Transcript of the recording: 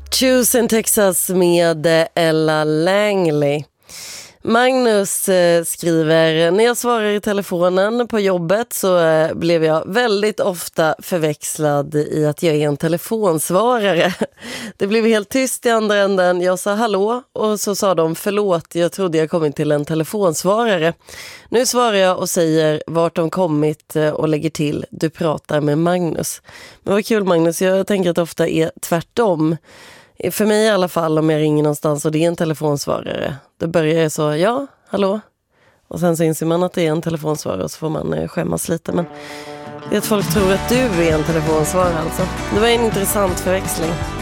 Choose in Texas med Ella Langley. Magnus skriver: när jag svarar i telefonen på jobbet så blev jag väldigt ofta förväxlad i att jag är en telefonsvarare. Det blev helt tyst i andra änden. Jag sa hallå och så sa de förlåt, jag trodde jag kommit till en telefonsvarare. Nu svarar jag och säger vart de kommit och lägger till du pratar med Magnus. Men vad kul Magnus, jag tänker att det ofta är tvärtom. För mig i alla fall, om jag ringer någonstans och det är en telefonsvarare, då börjar jag så, ja, hallå. Och sen så inser man att det är en telefonsvarare och så får man skämmas lite. Men det är att folk tror att du är en telefonsvarare alltså. Det var en intressant förväxling.